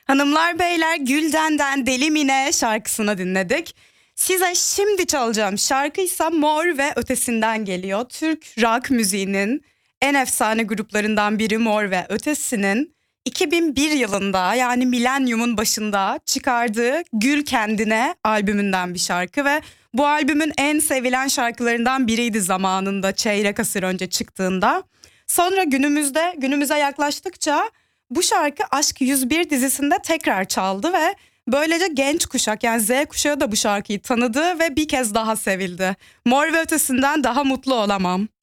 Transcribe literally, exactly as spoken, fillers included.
Hanımlar beyler, Gülden'den Deli Mine şarkısını dinledik. Size şimdi çalacağım şarkıysa Mor ve Ötesi'nden geliyor. Türk rock müziğinin en efsane gruplarından biri Mor ve Ötesi'nin iki bin bir yılında, yani milenyumun başında çıkardığı Gül Kendine albümünden bir şarkı ve bu albümün en sevilen şarkılarından biriydi zamanında, çeyrek asır önce çıktığında. Sonra günümüzde günümüze yaklaştıkça bu şarkı Aşk yüz bir dizisinde tekrar çaldı ve böylece genç kuşak, yani Z kuşağı da bu şarkıyı tanıdı ve bir kez daha sevildi. Mor ve Ötesi'nden daha mutlu olamam.